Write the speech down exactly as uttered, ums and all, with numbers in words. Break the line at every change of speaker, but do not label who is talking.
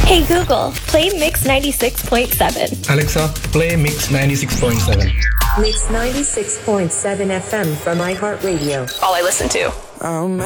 Hey Google, play Mix ninety-six point seven.
Alexa, play Mix ninety-six point seven.
Mix ninety-six point seven F M from iHeartRadio.
All I listen to.
I'm